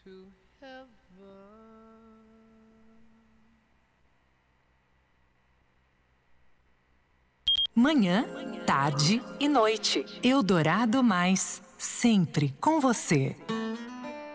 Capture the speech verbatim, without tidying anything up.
to heaven. Manhã, tarde e noite. Eldorado Mais, sempre com você.